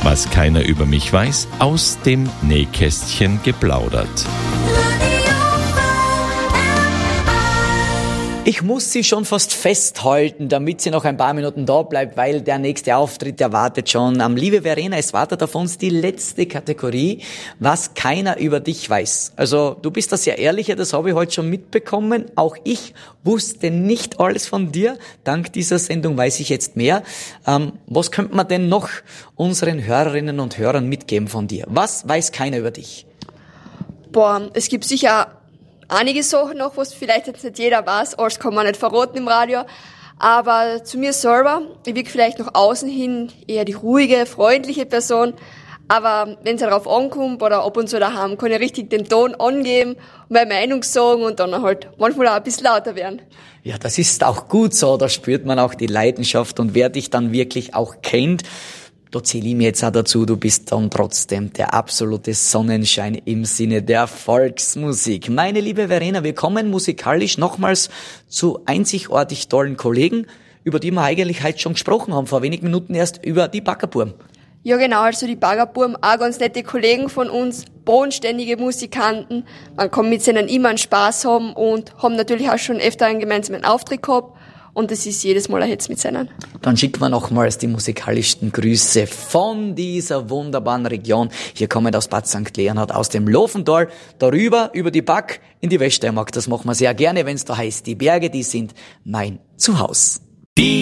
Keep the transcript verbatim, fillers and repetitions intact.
Was keiner über mich weiß, aus dem Nähkästchen geplaudert. Ich muss sie schon fast festhalten, damit sie noch ein paar Minuten da bleibt, weil der nächste Auftritt, der wartet schon. Am Liebe Verena, es wartet auf uns die letzte Kategorie, was keiner über dich weiß. Also du bist da sehr ehrlicher, das habe ich heute schon mitbekommen. Auch ich wusste nicht alles von dir. Dank dieser Sendung weiß ich jetzt mehr. Ähm, was könnte man denn noch unseren Hörerinnen und Hörern mitgeben von dir? Was weiß keiner über dich? Boah, es gibt sicher einige Sachen noch, was vielleicht jetzt nicht jeder weiß, alles kann man nicht verraten im Radio, aber zu mir selber, ich wirke vielleicht nach außen hin eher die ruhige, freundliche Person, aber wenn es darauf ankommt oder ab und zu daheim, kann ich richtig den Ton angeben und meine Meinung sagen und dann halt manchmal auch ein bisschen lauter werden. Ja, das ist auch gut so, da spürt man auch die Leidenschaft und wer dich dann wirklich auch kennt, da zähle ich mir jetzt auch dazu, du bist dann trotzdem der absolute Sonnenschein im Sinne der Volksmusik. Meine liebe Verena, wir kommen musikalisch nochmals zu einzigartig tollen Kollegen, über die wir eigentlich heute schon gesprochen haben, vor wenigen Minuten erst über die Baggerburm. Ja genau, also die Baggerburm, auch ganz nette Kollegen von uns, bodenständige Musikanten, man kann mit ihnen immer einen Spaß haben und haben natürlich auch schon öfter einen gemeinsamen Auftritt gehabt. Und es ist jedes Mal ein Hitz mit seinen. Dann schicken wir nochmals die musikalischsten Grüße von dieser wunderbaren Region. Hier kommen aus Bad Sankt Leonhard, aus dem Lofental, darüber, über die Back in die Weststeiermark. Das machen wir sehr gerne, wenn es da heißt, die Berge, die sind mein Zuhause. Die